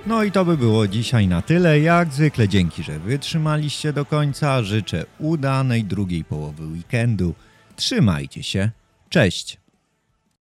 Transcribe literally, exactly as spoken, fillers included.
No i to by było dzisiaj na tyle. Jak zwykle dzięki, że wytrzymaliście do końca. Życzę udanej drugiej połowy weekendu. Trzymajcie się. Cześć!